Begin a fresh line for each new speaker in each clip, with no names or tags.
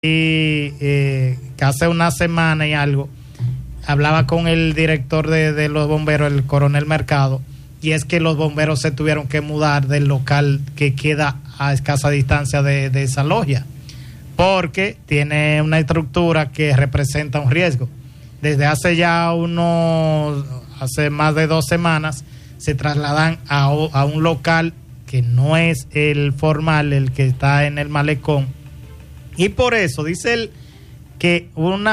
Y que hace una semana y algo hablaba con el director de los bomberos, el coronel Mercado, y es que los bomberos se tuvieron que mudar del local que queda a escasa distancia de esa logia, porque tiene una estructura que representa un riesgo. Desde hace más de 2 semanas, se trasladan a un local que no es el formal, el que está en el malecón. Y por eso dice él que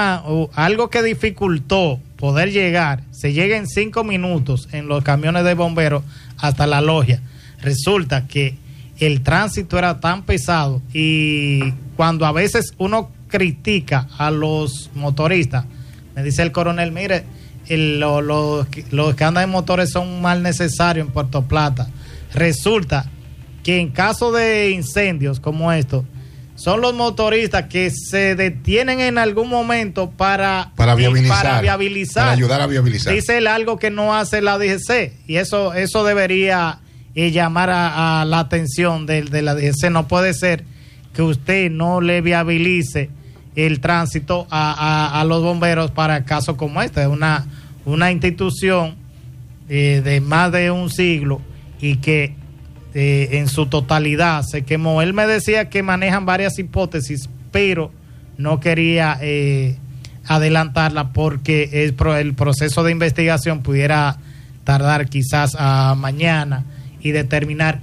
algo que dificultó poder llegar, se llega en 5 minutos en los camiones de bomberos hasta la logia. Resulta que el tránsito era tan pesado, y cuando a veces uno critica a los motoristas, me dice el coronel, mire, los que andan en motores son un mal necesario en Puerto Plata. Resulta que en caso de incendios como estos, son los motoristas que se detienen en algún momento para viabilizar, para ayudar a viabilizar. Dice él algo que no hace la DGC, y eso debería llamar a la atención de la DGC. No puede ser que usted no le viabilice el tránsito a los bomberos para casos como este. Es una institución de más de un siglo y que en su totalidad se quemó. Él me decía que manejan varias hipótesis, pero no quería adelantarla porque el proceso de investigación pudiera tardar quizás a mañana y determinar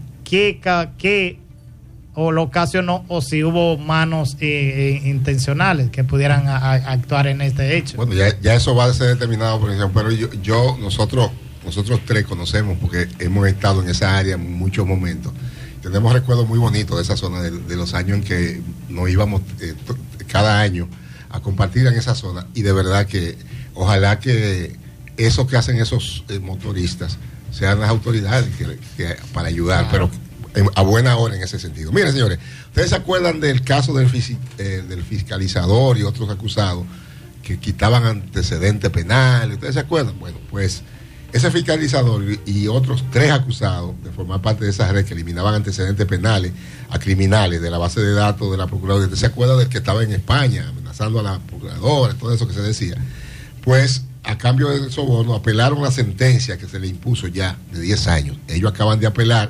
qué o lo ocasionó, o si hubo manos intencionales que pudieran actuar en este hecho.
Bueno, ya eso va a ser determinado por ejemplo, pero nosotros tres conocemos, porque hemos estado en esa área en muchos momentos. Tenemos recuerdos muy bonitos de esa zona, de los años en que nos íbamos cada año a compartir en esa zona, y de verdad que ojalá que eso que hacen esos motoristas sean las autoridades que para ayudar, pero a buena hora en ese sentido. Miren, señores, ¿ustedes se acuerdan del caso del fiscalizador y otros acusados que quitaban antecedentes penales? ¿Ustedes se acuerdan? Bueno, pues ese fiscalizador y otros 3 acusados de formar parte de esa red que eliminaban antecedentes penales a criminales de la base de datos de la Procuraduría. ¿Usted se acuerda del que estaba en España amenazando a la Procuradora, todo eso que se decía? Pues a cambio del soborno apelaron la sentencia que se le impuso ya de 10 años. Ellos acaban de apelar,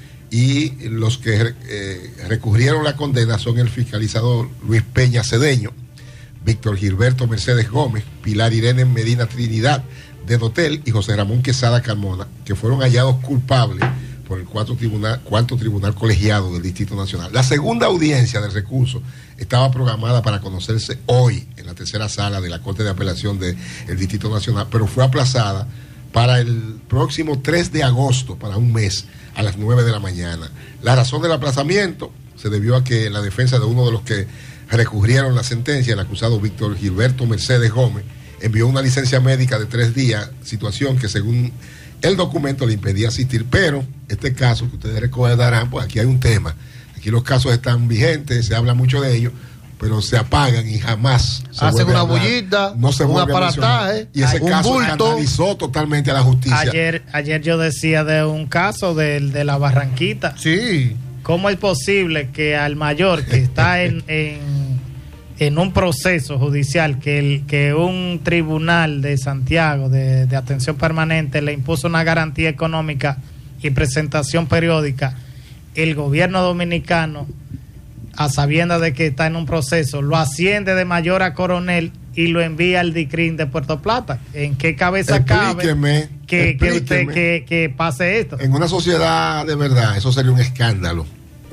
y los que recurrieron la condena son el fiscalizador Luis Peña Cedeño, Víctor Gilberto Mercedes Gómez, Pilar Irene Medina Trinidad de Dotel y José Ramón Quesada Carmona, que fueron hallados culpables por el cuarto tribunal colegiado del Distrito Nacional. La segunda audiencia del recurso estaba programada para conocerse hoy en la tercera sala de la Corte de Apelación del Distrito Nacional, pero fue aplazada para el próximo 3 de agosto, para un mes, a las 9 de la mañana. La razón del aplazamiento se debió a que la defensa de uno de los que recurrieron la sentencia, el acusado Víctor Gilberto Mercedes Gómez, envió una licencia médica de 3 días, situación que según el documento le impedía asistir. Pero este caso que ustedes recordarán, pues aquí hay un tema. Aquí los casos están vigentes, se habla mucho de ellos, pero se apagan y jamás se
hacen una bullita,
no se
un aparataje,
y ese caso canalizó totalmente a la justicia.
Ayer yo decía de un caso de la Barranquita.
Sí.
¿Cómo es posible que al mayor que está en un proceso judicial, que un tribunal de Santiago de atención permanente le impuso una garantía económica y presentación periódica, el gobierno dominicano, a sabiendas de que está en un proceso, lo asciende de mayor a coronel y lo envía al DICRIN de Puerto Plata? ¿En qué cabeza cabe que pase esto?
En una sociedad de verdad, eso sería un escándalo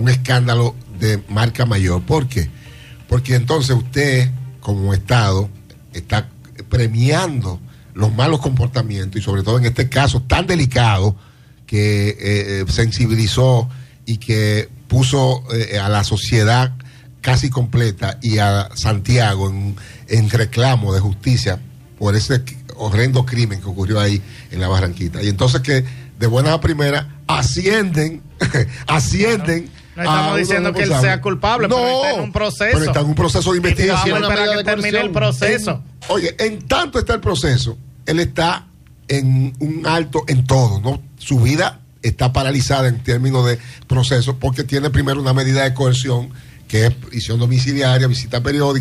de marca mayor. ¿Por qué? Porque entonces usted, como Estado, está premiando los malos comportamientos, y sobre todo en este caso tan delicado que sensibilizó y que puso a la sociedad casi completa y a Santiago en reclamo de justicia por ese horrendo crimen que ocurrió ahí en la Barranquita. Y entonces que de buena a primera ascienden.
No estamos diciendo que él sea culpable,
no,
pero está en un proceso.
Pero está en un proceso de investigación.
Vamos a esperar que termine el proceso.
En tanto está el proceso, él está en un alto en todo, ¿no? Su vida está paralizada en términos de proceso, porque tiene primero una medida de coerción que es prisión domiciliaria, visita periódica.